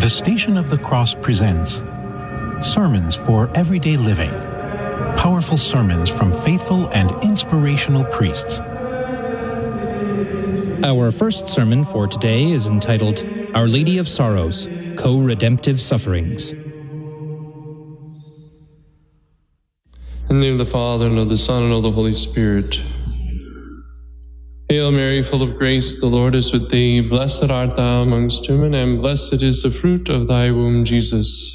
The Station of the Cross presents Sermons for Everyday Living. Powerful sermons from faithful and inspirational priests. Our first sermon for today is entitled Our Lady of Sorrows, Co-Redemptive Sufferings. In the name of the Father, and of the Son, and of the Holy Spirit. Hail Mary, full of grace, the Lord is with thee. Blessed art thou amongst women, and blessed is the fruit of thy womb, Jesus.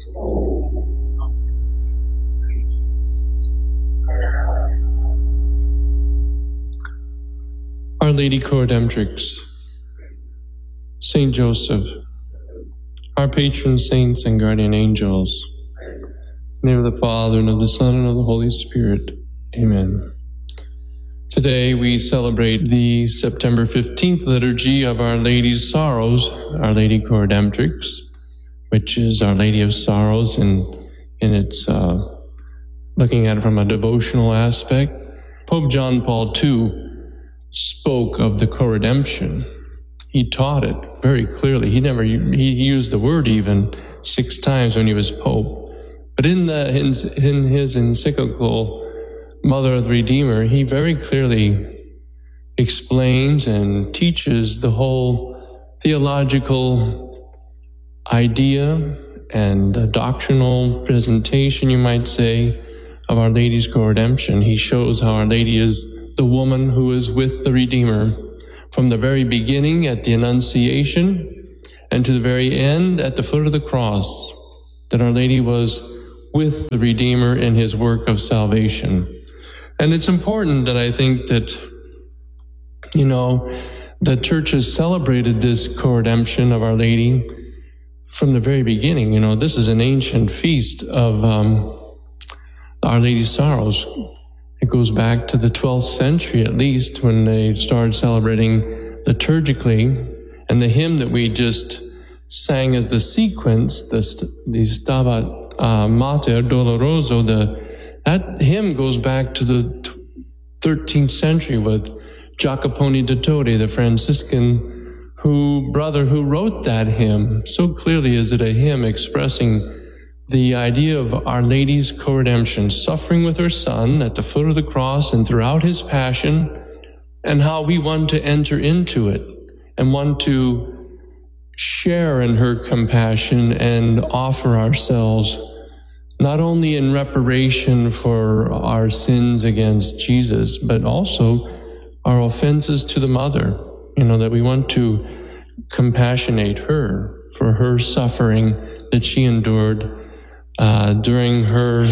Our Lady Co-Redemptrix, Saint Joseph, our patron saints and guardian angels. In the name of the Father, and of the Son, and of the Holy Spirit. Amen. Today we celebrate the September 15th liturgy of Our Lady's Sorrows, Our Lady Co-Redemptrix, which is Our Lady of Sorrows in its looking at it from a devotional aspect. Pope John Paul II spoke of the co-redemption. He taught it very clearly. He used the word even 6 times when he was Pope. But in his encyclical Mother of the Redeemer, he very clearly explains and teaches the whole theological idea and doctrinal presentation, you might say, of Our Lady's co-redemption. He shows how Our Lady is the woman who is with the Redeemer from the very beginning at the Annunciation and to the very end at the foot of the cross, that Our Lady was with the Redeemer in his work of salvation. And it's important that I think that, the Church has celebrated this co-redemption of Our Lady from the very beginning. This is an ancient feast of Our Lady's Sorrows. It goes back to the 12th century at least, when they started celebrating liturgically. And the hymn that we just sang as the sequence, the Stabat Mater Doloroso, that hymn goes back to the 13th century with Jacopone da Todi, the Franciscan brother who wrote that hymn. So clearly is it a hymn expressing the idea of Our Lady's co-redemption, suffering with her Son at the foot of the cross and throughout his passion, and how we want to enter into it and want to share in her compassion and offer ourselves not only in reparation for our sins against Jesus, but also our offenses to the Mother, that we want to compassionate her for her suffering that she endured during her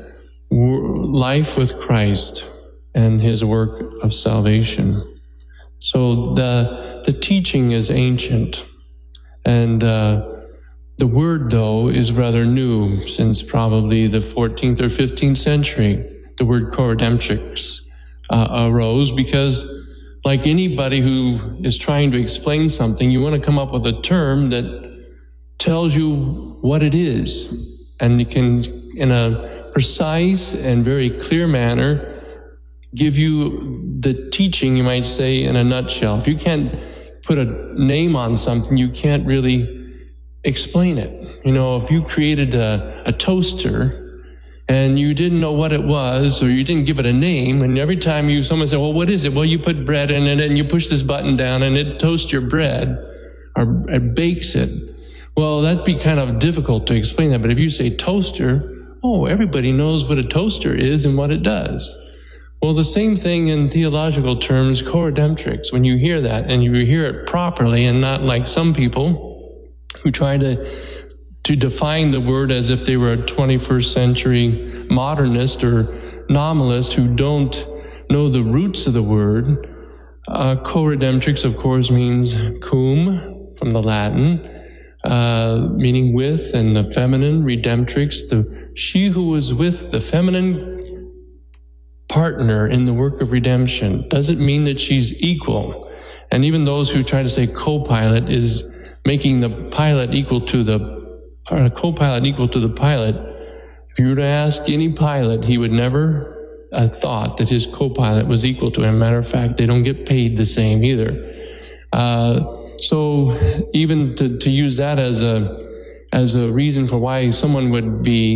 life with Christ and his work of salvation. So the teaching is ancient, and the word, though, is rather new, since probably the 14th or 15th century. The word co-redemptrix arose because, like anybody who is trying to explain something, you want to come up with a term that tells you what it is, and it can, in a precise and very clear manner, give you the teaching, you might say, in a nutshell. If you can't put a name on something, you can't really explain it. If you created a toaster and you didn't know what it was, or you didn't give it a name, and every time someone said, well, what is it? Well, you put bread in it and you push this button down and it toasts your bread, or it bakes it. Well, that'd be kind of difficult to explain that. But if you say toaster, everybody knows what a toaster is and what it does. Well, the same thing in theological terms, co-redemptrix. When you hear that and you hear it properly, and not like some people who try to define the word as if they were a 21st century modernist or nominalist who don't know the roots of the word. Co-redemptrix, of course, means cum, from the Latin, meaning with, and the feminine, redemptrix, she who was with the feminine partner in the work of redemption. Doesn't mean that she's equal. And even those who try to say co-pilot is making the pilot equal to a co-pilot equal to the pilot. If you were to ask any pilot, he would never thought that his co-pilot was equal to him. Matter of fact, they don't get paid the same either. So even to use that as a as a reason for why someone would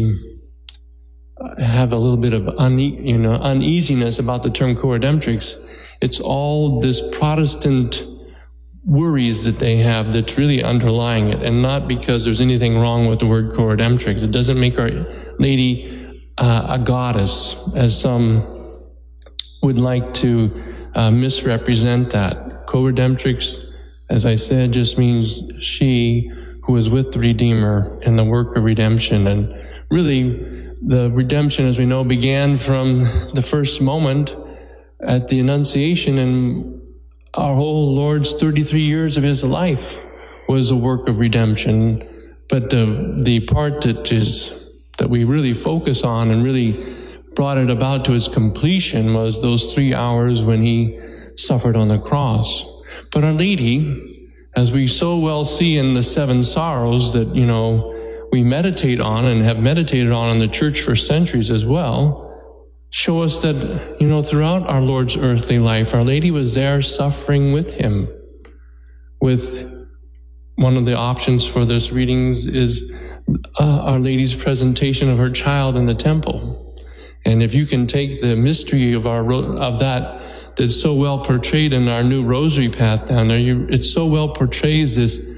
have a little bit of uneasiness about the term co-redemptrix. It's all this Protestant worries that they have that's really underlying it, and not because there's anything wrong with the word co-redemptrix. It doesn't make Our Lady a goddess, as some would like to misrepresent that. Co-redemptrix, as I said, just means she who is with the Redeemer in the work of redemption. And really, the redemption, as we know, began from the first moment at the Annunciation, and our whole Lord's 33 years of his life was a work of redemption. But the part that we really focus on and really brought it about to its completion was those 3 hours when he suffered on the cross. But Our Lady, as we so well see in the 7 sorrows that, we meditate on and have meditated on in the church for centuries as well, show us that, throughout our Lord's earthly life, Our Lady was there suffering with him. With one of the options for this readings is Our Lady's presentation of her child in the temple. And if you can take the mystery of that's so well portrayed in our new rosary path down there, it so well portrays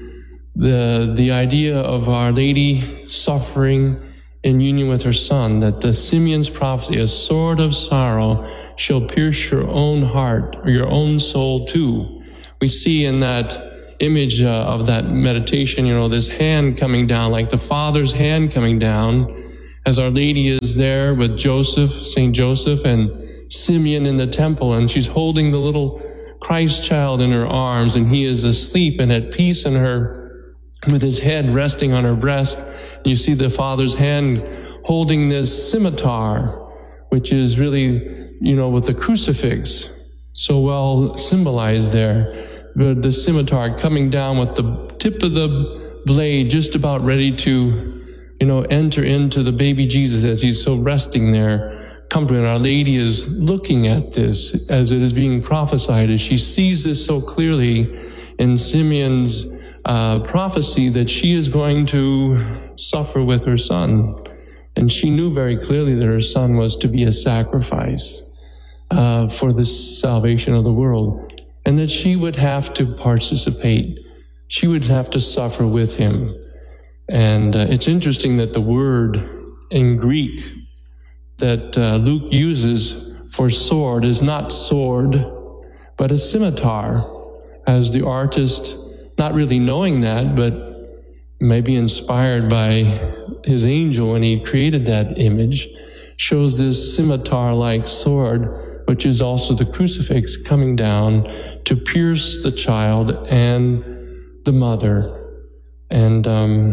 the idea of Our Lady suffering in union with her Son, that the Simeon's prophecy, a sword of sorrow shall pierce your own heart, or your own soul too. We see in that image of that meditation, this hand coming down, like the Father's hand coming down, as Our Lady is there with Joseph, Saint Joseph, and Simeon in the temple, and she's holding the little Christ child in her arms, and he is asleep and at peace in her, with his head resting on her breast. You see the Father's hand holding this scimitar, which is really, with the crucifix so well symbolized there. The scimitar coming down with the tip of the blade just about ready to, enter into the baby Jesus as he's so resting there, comforting. Our Lady is looking at this as it is being prophesied, as she sees this so clearly in Simeon's prophecy that she is going to suffer with her Son. And she knew very clearly that her Son was to be a sacrifice for the salvation of the world, and that she would have to participate. She would have to suffer with him. And it's interesting that the word in Greek that Luke uses for sword is not sword, but a scimitar, as the artist, not really knowing that, but maybe inspired by his angel when he created that image, shows this scimitar-like sword, which is also the crucifix coming down to pierce the child and the mother. And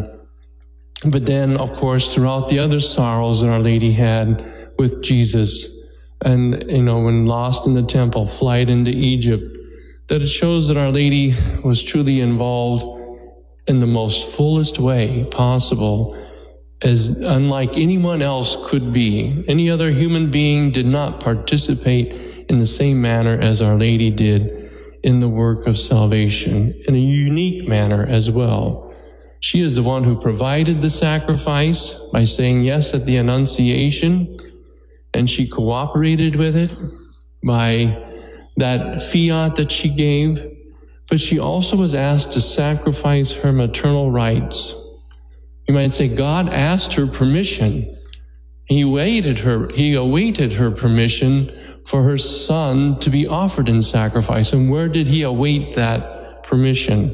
but then, of course, throughout the other sorrows that Our Lady had with Jesus, and when lost in the temple, flight into Egypt, that it shows that Our Lady was truly involved in the most fullest way possible, as unlike anyone else could be. Any other human being did not participate in the same manner as Our Lady did in the work of salvation, in a unique manner as well. She is the one who provided the sacrifice by saying yes at the Annunciation, and she cooperated with it by that fiat that she gave, but she also was asked to sacrifice her maternal rights. You might say God asked her permission. He awaited her permission for her Son to be offered in sacrifice. And where did he await that permission?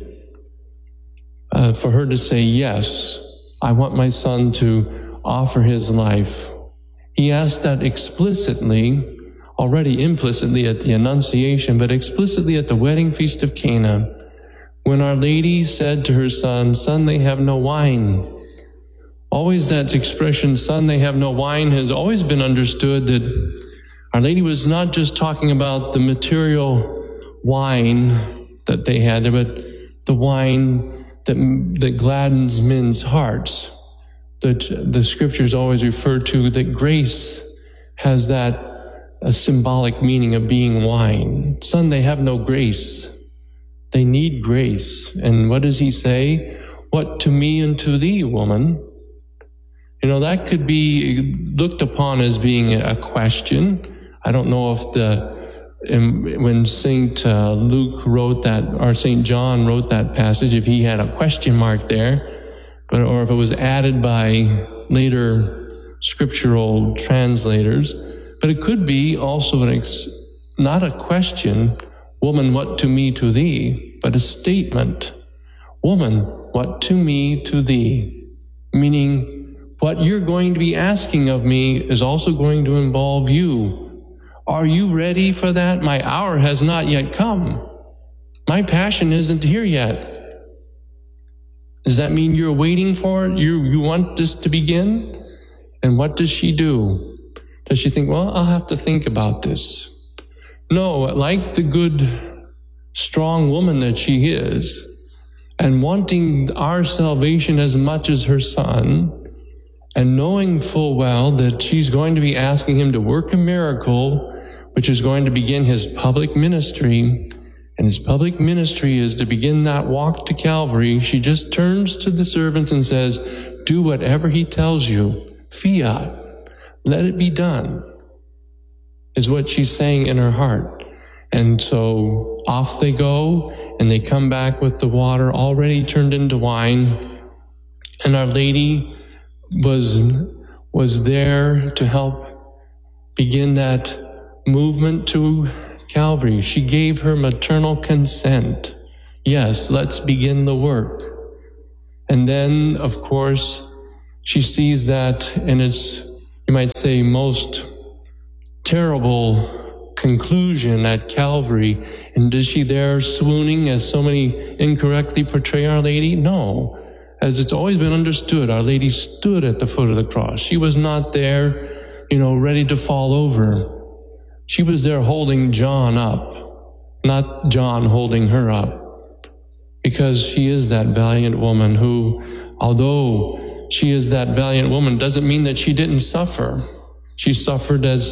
For her to say, yes, I want my Son to offer his life. He asked that explicitly, already implicitly at the Annunciation, but explicitly at the wedding feast of Cana, when Our Lady said to her Son, "Son, they have no wine." Always that expression, "Son, they have no wine," has always been understood that Our Lady was not just talking about the material wine that they had, but the wine that gladdens men's hearts. That the scriptures always refer to that grace has that a symbolic meaning of being wine. Son, they have no grace. They need grace. And what does he say? what to me and to thee, woman? You know, that could be looked upon as being a question. I don't know if when St. Luke wrote that, or St. John wrote that passage, if he had a question mark there, or if it was added by later scriptural translators. But it could be also not a question, woman, what to me, to thee, but a statement. Woman, what to me, to thee? Meaning, what you're going to be asking of me is also going to involve you. Are you ready for that? My hour has not yet come. My passion isn't here yet. Does that mean you're waiting for it? You want this to begin? And what does she do? Does she think, well, I'll have to think about this? No, like the good, strong woman that she is, and wanting our salvation as much as her son, and knowing full well that she's going to be asking him to work a miracle, which is going to begin his public ministry, and his public ministry is to begin that walk to Calvary, she just turns to the servants and says, do whatever he tells you. Fiat. Let it be done, is what she's saying in her heart. And so off they go, and they come back with the water already turned into wine, and Our Lady was there to help begin that movement to Calvary. She gave her maternal consent. Yes, let's begin the work. And then, of course, she sees that in its, you might say, most terrible conclusion at Calvary. And is she there swooning, as so many incorrectly portray Our Lady? No. As it's always been understood, Our Lady stood at the foot of the cross. She was not there, ready to fall over. She was there holding John up, not John holding her up. Because she is that valiant woman who, although she is that valiant woman, doesn't mean that she didn't suffer. She suffered as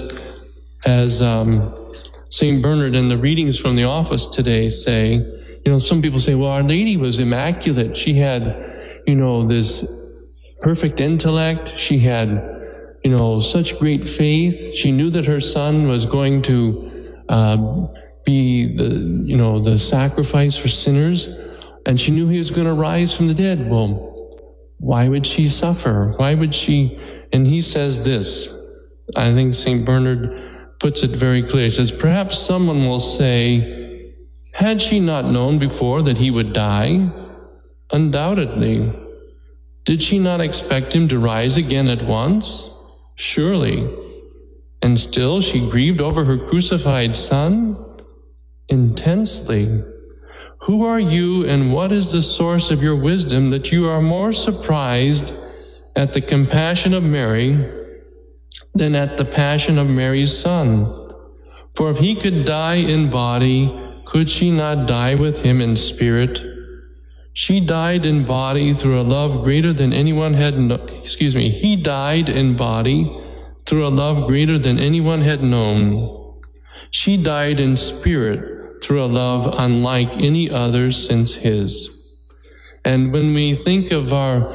St. Bernard in the readings from the office today say, some people say, well, Our Lady was immaculate. She had this perfect intellect. She had, such great faith. She knew that her son was going to be the sacrifice for sinners, and she knew he was going to rise from the dead. Well, why would she suffer? Why would she? And he says this. I think St. Bernard puts it very clear. He says, perhaps someone will say, had she not known before that he would die? Undoubtedly. Did she not expect him to rise again at once? Surely. And still she grieved over her crucified son? Intensely. Who are you, and what is the source of your wisdom that you are more surprised at the compassion of Mary than at the passion of Mary's son? For if he could die in body, could she not die with him in spirit? She died in body through a love greater than anyone had he died in body through a love greater than anyone had known. She died in spirit through a love unlike any other since his. And when we think of our,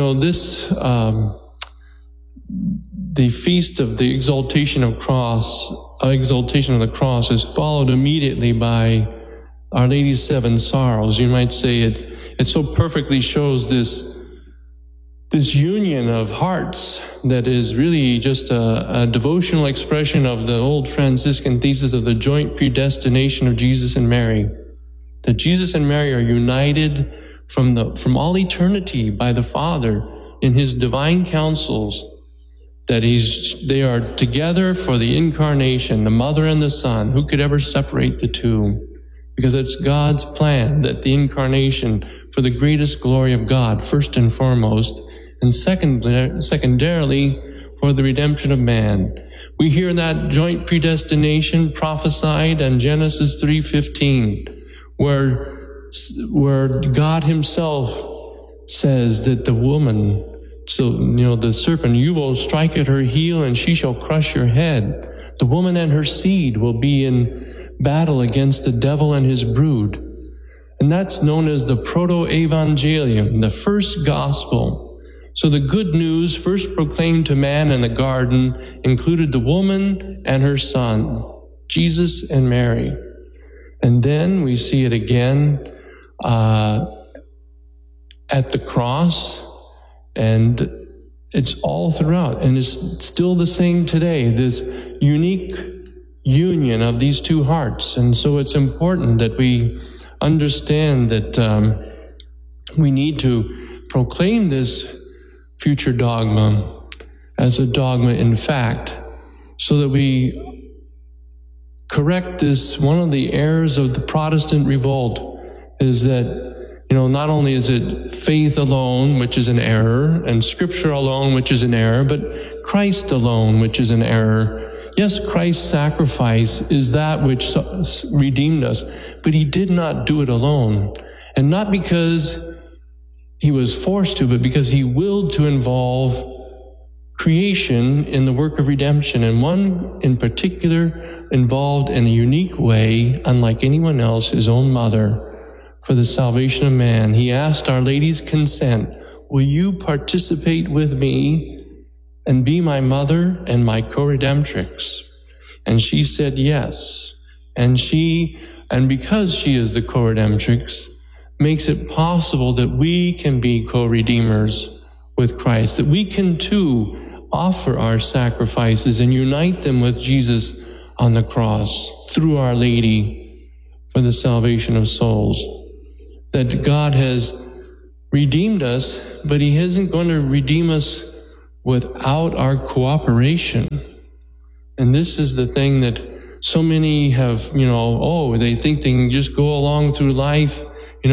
the feast of the exaltation of the cross is followed immediately by Our Lady's Seven Sorrows. You might say it so perfectly shows this union of hearts that is really just a devotional expression of the old Franciscan thesis of the joint predestination of Jesus and Mary. That Jesus and Mary are united from all eternity by the Father in his divine counsels, that they are together for the incarnation, the Mother and the Son. Who could ever separate the two? Because it's God's plan that the incarnation, for the greatest glory of God, first and foremost, and secondarily, for the redemption of man. We hear that joint predestination prophesied in Genesis 3:15, where God himself says that the woman, the serpent, you will strike at her heel and she shall crush your head. The woman and her seed will be in battle against the devil and his brood. And that's known as the Proto-Evangelium, the first gospel. So the good news first proclaimed to man in the garden included the woman and her son, Jesus and Mary. And then we see it again at the cross, and it's all throughout. And it's still the same today, this unique union of these two hearts. And so it's important that we understand that we need to proclaim this future dogma as a dogma in fact, so that we correct this. One of the errors of the Protestant revolt is that, not only is it faith alone, which is an error, and Scripture alone, which is an error, but Christ alone, which is an error. Yes, Christ's sacrifice is that which redeemed us, but he did not do it alone. And not because he was forced to, but because he willed to involve creation in the work of redemption. And one in particular involved in a unique way, unlike anyone else, his own mother, for the salvation of man. He asked Our Lady's consent. Will you participate with me and be my mother and my co-redemptrix? And she said yes. And because she is the co-redemptrix, makes it possible that we can be co-redeemers with Christ, that we can too offer our sacrifices and unite them with Jesus on the cross through Our Lady for the salvation of souls. That God has redeemed us, but he isn't going to redeem us without our cooperation. And this is the thing that so many have, they think they can just go along through life,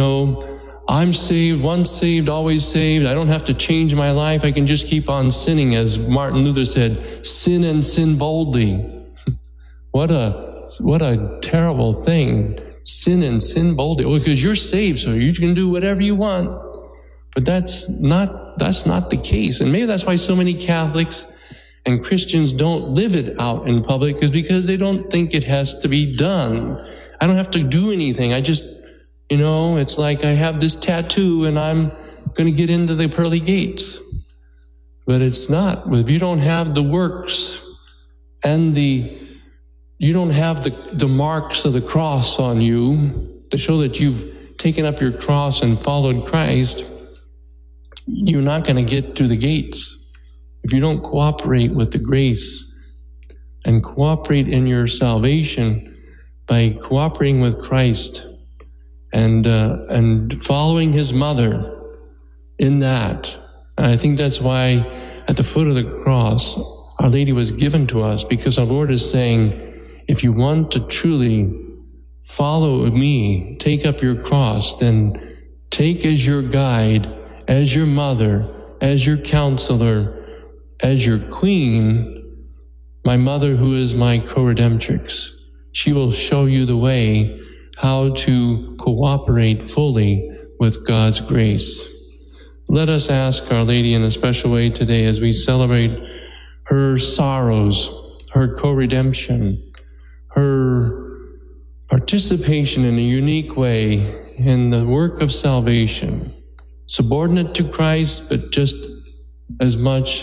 I'm saved, once saved, always saved. I don't have to change my life. I can just keep on sinning. As Martin Luther said, sin and sin boldly. What a terrible thing. Sin and sin boldly. Well, because you're saved, so you can do whatever you want. But that's not the case. And maybe that's why so many Catholics and Christians don't live it out in public, is because they don't think it has to be done. I don't have to do anything. I just, it's like I have this tattoo and I'm going to get into the pearly gates. But it's not. If you don't have the works and you don't have the marks of the cross on you to show that you've taken up your cross and followed Christ, you're not going to get through the gates. If you don't cooperate with the grace and cooperate in your salvation by cooperating with Christ and following his mother in that. And I think that's why at the foot of the cross, Our Lady was given to us, because our Lord is saying, if you want to truly follow me, take up your cross, then take as your guide, as your mother, as your counselor, as your queen, my mother who is my co-redemptrix. She will show you the way how to cooperate fully with God's grace. Let us ask Our Lady in a special way today as we celebrate her sorrows, her co-redemption, her participation in a unique way in the work of salvation, subordinate to Christ, but just as much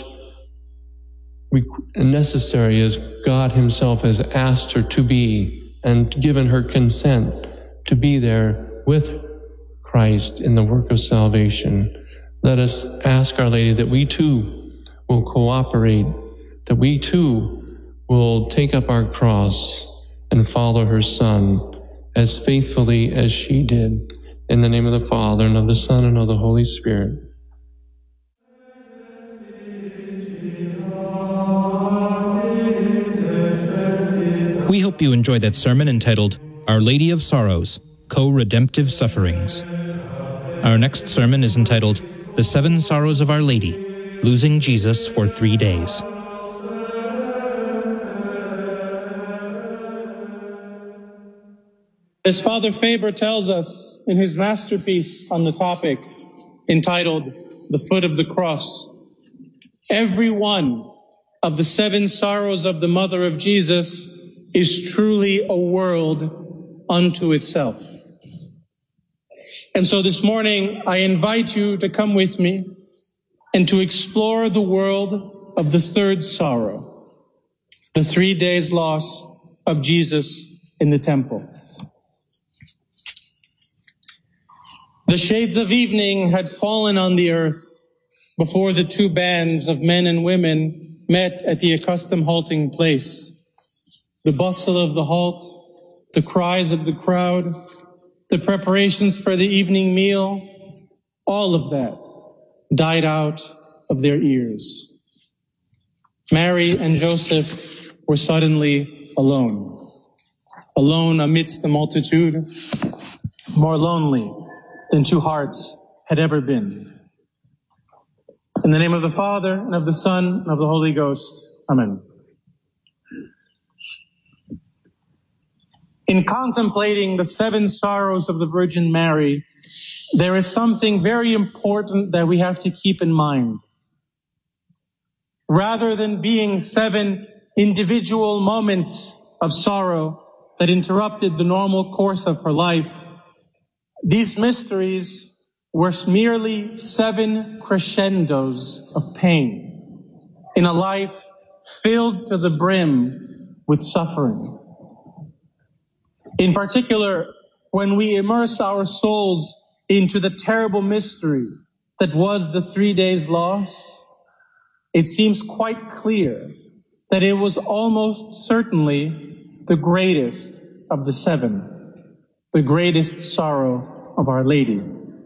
necessary as God himself has asked her to be and given her consent to be there with Christ in the work of salvation. Let us ask Our Lady that we too will cooperate, that we too will take up our cross and follow her Son as faithfully as she did. In the name of the Father, and of the Son, and of the Holy Spirit. We hope you enjoyed that sermon entitled, Our Lady of Sorrows, Co-Redemptive Sufferings. Our next sermon is entitled, The 7 Sorrows of Our Lady, Losing Jesus for 3 Days. As Father Faber tells us in his masterpiece on the topic, entitled The Foot of the Cross, every one of the 7 sorrows of the Mother of Jesus is truly a world unto itself. And so this morning, I invite you to come with me and to explore the world of the third sorrow, the 3 days loss of Jesus in the temple. The shades of evening had fallen on the earth before the two bands of men and women met at the accustomed halting place. The bustle of the halt, the cries of the crowd, the preparations for the evening meal, all of that died out of their ears. Mary and Joseph were suddenly alone amidst the multitude, more lonely than two hearts had ever been. In the name of the Father, and of the Son, and of the Holy Ghost. Amen. In contemplating the 7 sorrows of the Virgin Mary, there is something very important that we have to keep in mind. Rather than being 7 individual moments of sorrow that interrupted the normal course of her life, these mysteries were merely 7 crescendos of pain in a life filled to the brim with suffering. In particular, when we immerse our souls into the terrible mystery that was the 3 days loss, it seems quite clear that it was almost certainly the greatest of the 7, the greatest sorrow of Our Lady.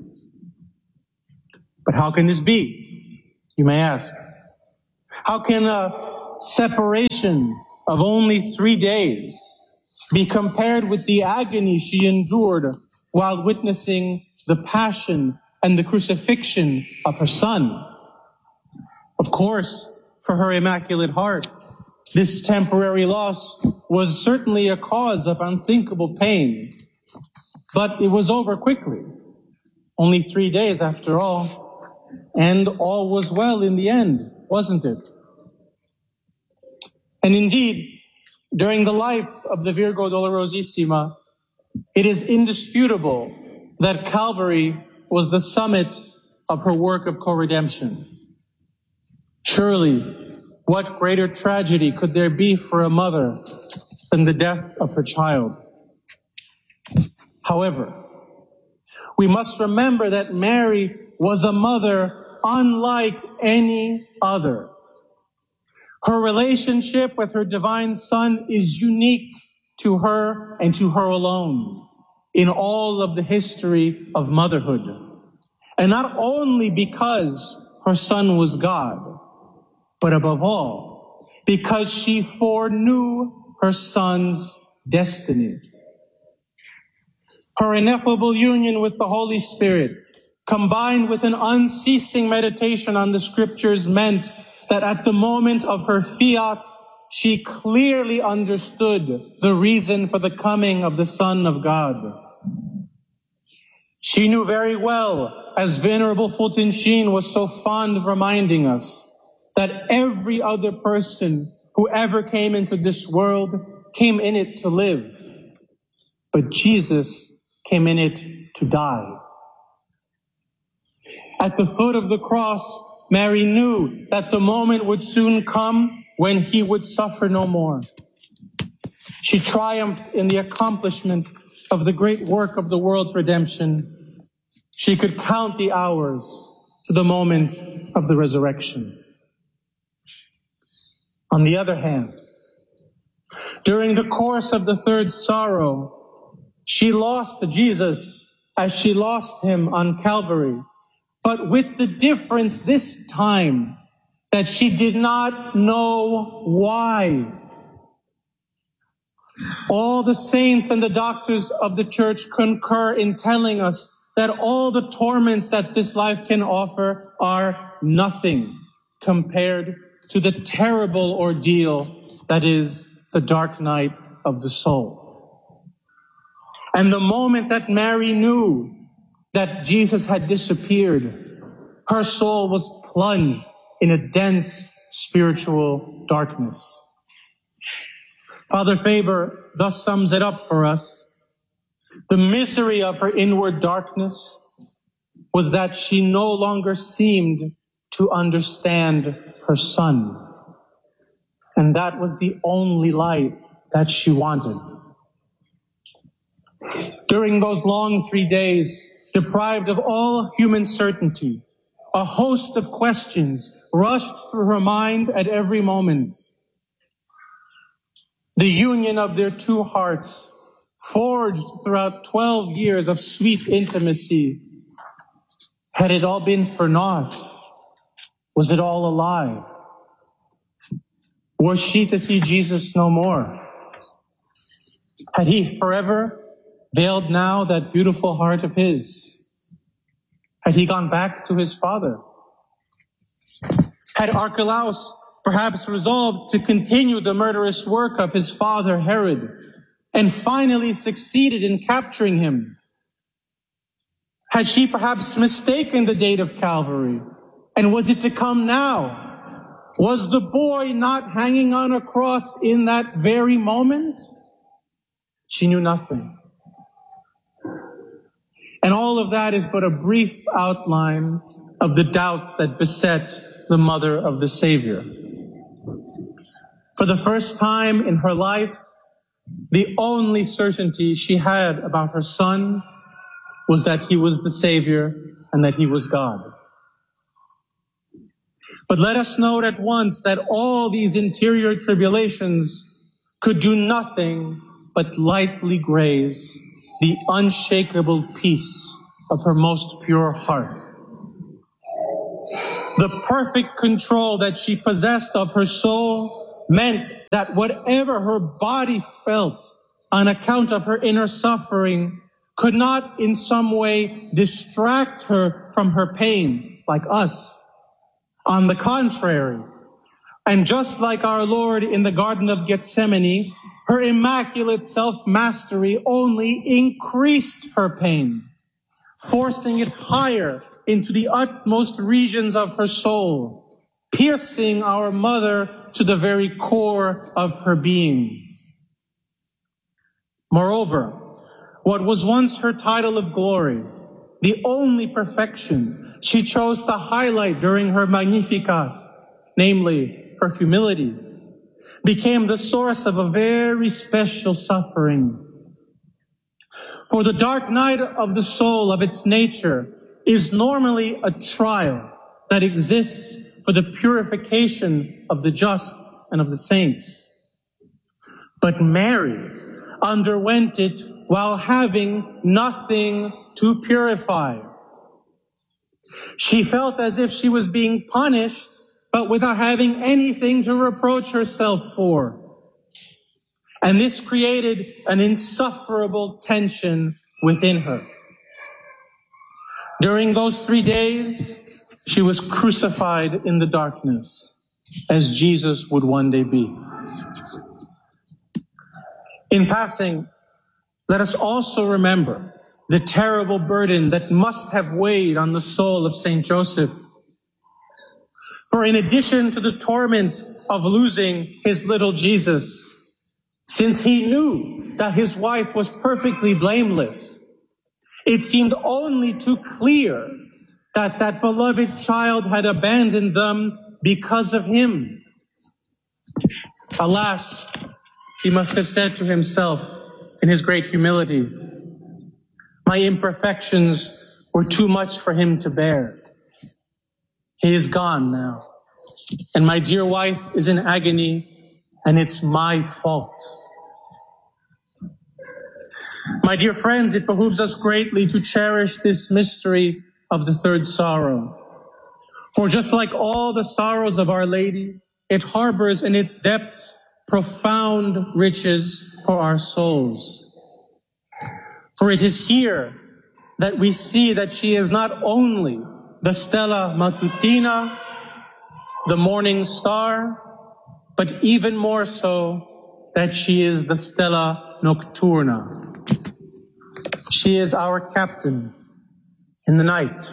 But how can this be, you may ask? How can a separation of only 3 days be compared with the agony she endured while witnessing the passion and the crucifixion of her Son? Of course, for her Immaculate Heart, this temporary loss was certainly a cause of unthinkable pain, but it was over quickly. Only 3 days after all, and all was well in the end, wasn't it? And indeed, during the life of the Virgo Dolorosissima, it is indisputable that Calvary was the summit of her work of co-redemption. Surely, what greater tragedy could there be for a mother than the death of her child? However, we must remember that Mary was a mother unlike any other. Her relationship with her divine Son is unique to her and to her alone in all of the history of motherhood. And not only because her Son was God, but above all, because she foreknew her Son's destiny. Her ineffable union with the Holy Spirit, combined with an unceasing meditation on the Scriptures, meant that at the moment of her fiat, she clearly understood the reason for the coming of the Son of God. She knew very well, as Venerable Fulton Sheen was so fond of reminding us, that every other person who ever came into this world came in it to live. But Jesus came in it to die. At the foot of the cross, Mary knew that the moment would soon come when he would suffer no more. She triumphed in the accomplishment of the great work of the world's redemption. She could count the hours to the moment of the resurrection. On the other hand, during the course of the 3rd sorrow, she lost Jesus as she lost him on Calvary, but with the difference this time that she did not know why. All the saints and the doctors of the Church concur in telling us that all the torments that this life can offer are nothing compared to the terrible ordeal that is the dark night of the soul. And the moment that Mary knew that Jesus had disappeared, her soul was plunged in a dense spiritual darkness. Father Faber thus sums it up for us. The misery of her inward darkness was that she no longer seemed to understand her son. And that was the only light that she wanted. During those long 3 days, deprived of all human certainty, a host of questions rushed through her mind at every moment. The union of their two hearts, forged throughout 12 years of sweet intimacy, had it all been for naught? Was it all a lie? Was she to see Jesus no more? Had he forever veiled now that beautiful heart of his? Had he gone back to his father? Had Archelaus perhaps resolved to continue the murderous work of his father Herod and finally succeeded in capturing him? Had she perhaps mistaken the date of Calvary? And was it to come now? Was the boy not hanging on a cross in that very moment? She knew nothing. And all of that is but a brief outline of the doubts that beset the mother of the Savior. For the first time in her life, the only certainty she had about her son was that he was the Savior and that he was God. But let us note at once that all these interior tribulations could do nothing but lightly graze the unshakable peace of her most pure heart. The perfect control that she possessed of her soul meant that whatever her body felt on account of her inner suffering could not in some way distract her from her pain, like us. On the contrary, and just like our Lord in the Garden of Gethsemane, her immaculate self-mastery only increased her pain, forcing it higher into the utmost regions of her soul, piercing our mother to the very core of her being. Moreover, what was once her title of glory, the only perfection she chose to highlight during her Magnificat, namely her humility, became the source of a very special suffering. For the dark night of the soul of its nature is normally a trial that exists for the purification of the just and of the saints. But Mary underwent it while having nothing to purify. She felt as if she was being punished, but without having anything to reproach herself for. And this created an insufferable tension within her. During those 3 days, she was crucified in the darkness, as Jesus would one day be. In passing, let us also remember the terrible burden that must have weighed on the soul of Saint Joseph. For in addition to the torment of losing his little Jesus, since he knew that his wife was perfectly blameless, it seemed only too clear that that beloved child had abandoned them because of him. Alas, he must have said to himself in his great humility, my imperfections were too much for him to bear. He is gone now, and my dear wife is in agony, and it's my fault. My dear friends, it behooves us greatly to cherish this mystery of the third sorrow. For just like all the sorrows of Our Lady, it harbors in its depths profound riches for our souls. For it is here that we see that she is not only the Stella Matutina, the morning star, but even more so that she is the Stella Nocturna. She is our captain in the night.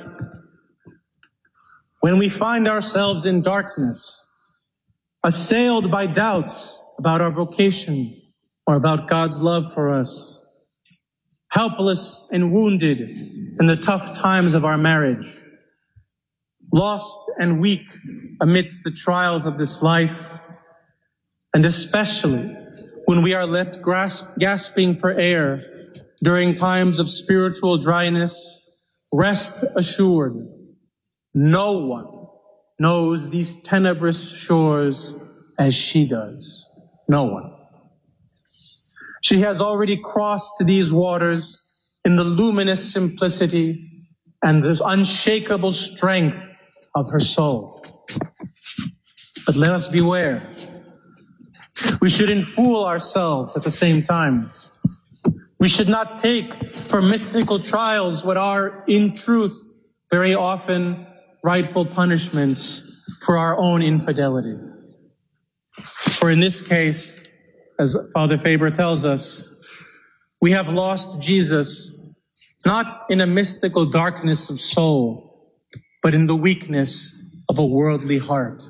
When we find ourselves in darkness, assailed by doubts about our vocation or about God's love for us, helpless and wounded in the tough times of our marriage, lost and weak amidst the trials of this life, and especially when we are left gasping for air during times of spiritual dryness, rest assured, no one knows these tenebrous shores as she does. No one. She has already crossed these waters in the luminous simplicity and the unshakable strength of her soul. But let us beware. We shouldn't fool ourselves at the same time. We should not take for mystical trials what are, in truth, very often rightful punishments for our own infidelity. For in this case, as Father Faber tells us, we have lost Jesus not in a mystical darkness of soul, but in the weakness of a worldly heart.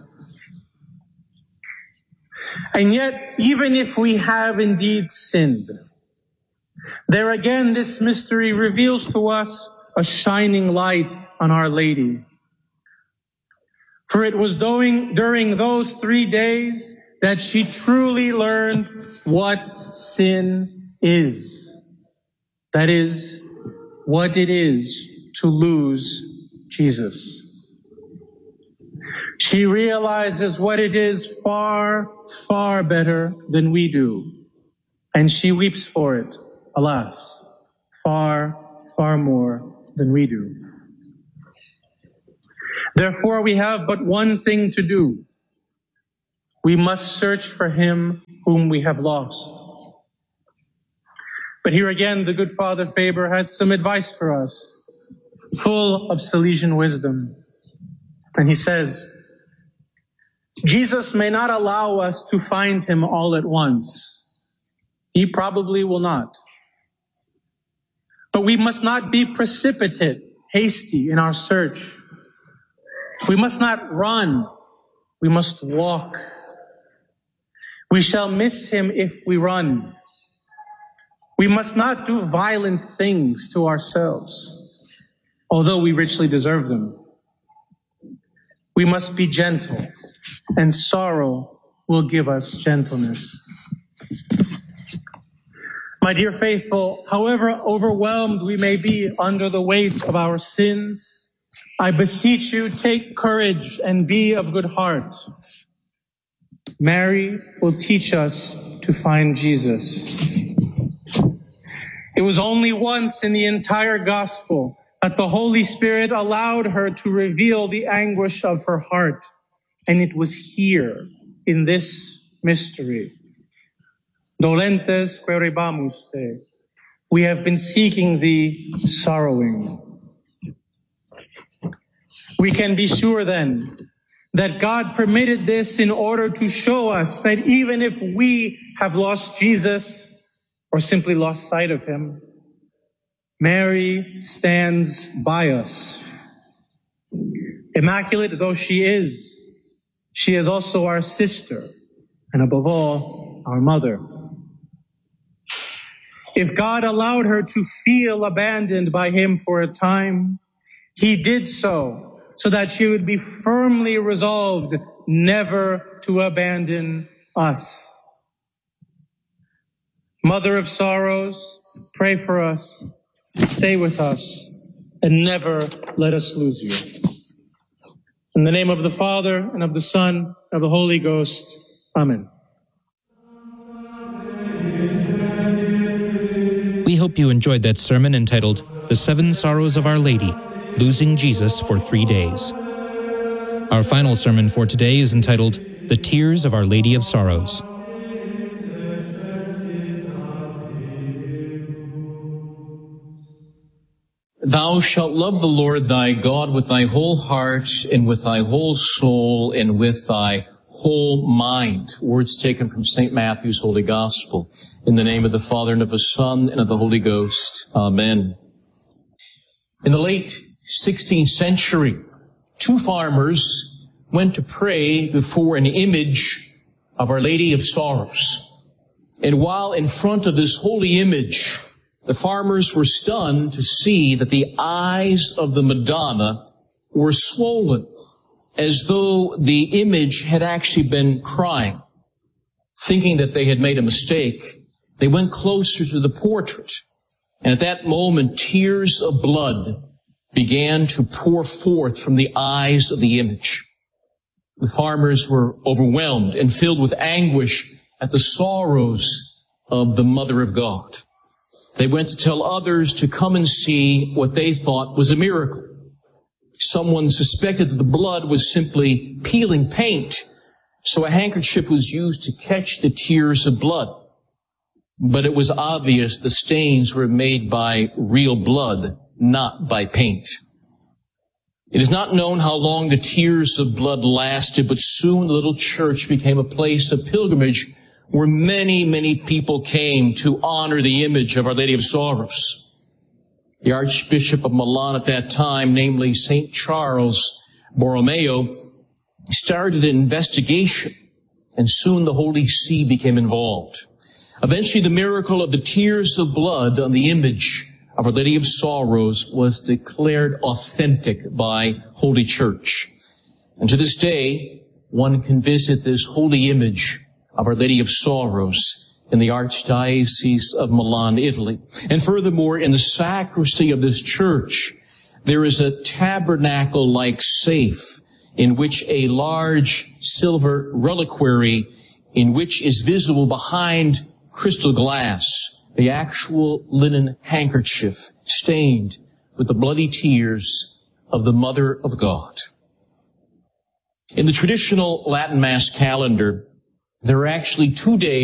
And yet, even if we have indeed sinned, there again this mystery reveals to us a shining light on Our Lady. For it was during those 3 days that she truly learned what sin is. That is, what it is to lose Jesus. She realizes what it is far, far better than we do. And she weeps for it, alas, far, far more than we do. Therefore, we have but one thing to do. We must search for him whom we have lost. But here again, the good Father Faber has some advice for us, full of Salesian wisdom. And he says, Jesus may not allow us to find him all at once. He probably will not. But we must not be precipitate, hasty in our search. We must not run. We must walk. We shall miss him if we run. We must not do violent things to ourselves, although we richly deserve them. We must be gentle, and sorrow will give us gentleness. My dear faithful, however overwhelmed we may be under the weight of our sins, I beseech you, take courage and be of good heart. Mary will teach us to find Jesus. It was only once in the entire gospel that the Holy Spirit allowed her to reveal the anguish of her heart. And it was here, in this mystery. Dolentes querebamus te. We have been seeking thee, sorrowing. We can be sure then that God permitted this in order to show us that even if we have lost Jesus or simply lost sight of him, Mary stands by us. Immaculate though she is also our sister, and above all, our mother. If God allowed her to feel abandoned by him for a time, he did so that she would be firmly resolved never to abandon us. Mother of sorrows, pray for us, stay with us, and never let us lose you. In the name of the Father, and of the Son, and of the Holy Ghost. Amen. We hope you enjoyed that sermon entitled, The 7 Sorrows of Our Lady, Losing Jesus for 3 Days. Our final sermon for today is entitled, The Tears of Our Lady of Sorrows. Thou shalt love the Lord thy God with thy whole heart, and with thy whole soul, and with thy whole mind. Words taken from St. Matthew's Holy Gospel. In the name of the Father, and of the Son, and of the Holy Ghost. Amen. In the late 16th century, 2 farmers went to pray before an image of Our Lady of Sorrows. And while in front of this holy image, The farmers were stunned to see that the eyes of the Madonna were swollen, as though the image had actually been crying. Thinking that they had made a mistake, they went closer to the portrait, and at that moment, tears of blood began to pour forth from the eyes of the image. The farmers were overwhelmed and filled with anguish at the sorrows of the Mother of God. They went to tell others to come and see what they thought was a miracle. Someone suspected that the blood was simply peeling paint, so a handkerchief was used to catch the tears of blood. But it was obvious the stains were made by real blood, not by paint. It is not known how long the tears of blood lasted, but soon the little church became a place of pilgrimage where many, many people came to honor the image of Our Lady of Sorrows. The Archbishop of Milan at that time, namely St. Charles Borromeo, started an investigation, and soon the Holy See became involved. Eventually, the miracle of the tears of blood on the image of Our Lady of Sorrows was declared authentic by Holy Church. And to this day, one can visit this holy image of Our Lady of Sorrows in the Archdiocese of Milan, Italy. And furthermore, in the sacristy of this church, there is a tabernacle-like safe in which a large silver reliquary in which is visible behind crystal glass the actual linen handkerchief stained with the bloody tears of the Mother of God. In the traditional Latin Mass calendar, there are actually 2 days